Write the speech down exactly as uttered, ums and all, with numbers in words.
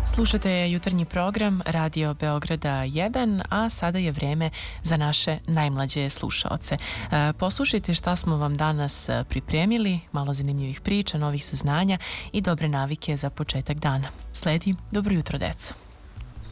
Slušate jutarnji program Radio Beograda jedan, a sada je vreme za naše najmlađe slušaoce. Poslušajte šta smo vam danas pripremili, malo zanimljivih priča, novih saznanja i dobre navike za početak dana. Sledi Dobro jutro, deco.